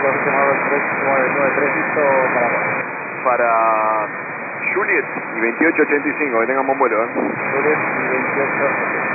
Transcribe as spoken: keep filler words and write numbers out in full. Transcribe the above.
tres nueve nueve tres, listo para Para Juliet y veintiocho ochenta y cinco, que tengamos buen vuelo, ¿eh? Juliet y veintiocho.